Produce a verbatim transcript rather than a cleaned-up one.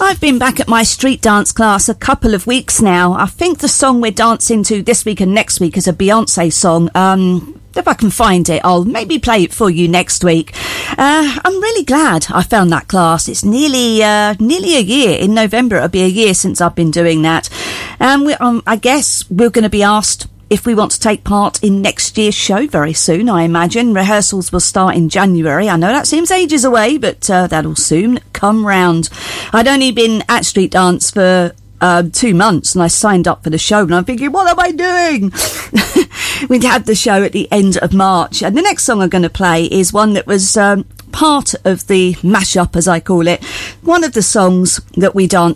I've been back at my street dance class a couple of weeks now. I think the song we're dancing to this week and next week is a Beyonce song. Um, if I can find it, I'll maybe play it for you next week. Uh, I'm really glad I found that class. It's nearly uh, nearly a year. In November, it'll be a year since I've been doing that. And we, um, I guess we're going to be asked if we want to take part in next year's show very soon, I imagine. Rehearsals will start in January. I know that seems ages away, but uh, that'll soon come round. I'd only been at Street Dance for uh, two months and I signed up for the show and I'm thinking, what am I doing? We'd have the show at the end of March. And the next song I'm going to play is one that was um, part of the mashup, as I call it. One of the songs that we danced